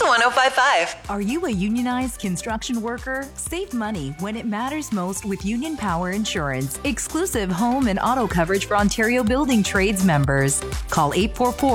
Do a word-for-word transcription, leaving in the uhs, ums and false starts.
one oh five point five. Are you a unionized construction worker? Save money when it matters most with Union Power Insurance. Exclusive home and auto coverage for Ontario Building Trades members. Call eight four four